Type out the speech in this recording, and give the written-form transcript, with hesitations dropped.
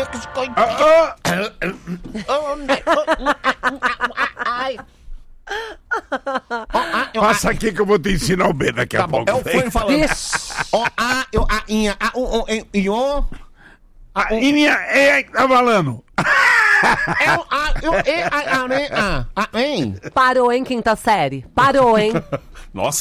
Passa aqui que eu vou te ensinar o B daqui a pouco. É o Fran falando. O, A, eu, a, inha, a, o, e o. A Inha é que tá falando. É o A, eu, e, a, né, a, hein? Parou, hein, quinta série? Parou, hein? Nossa.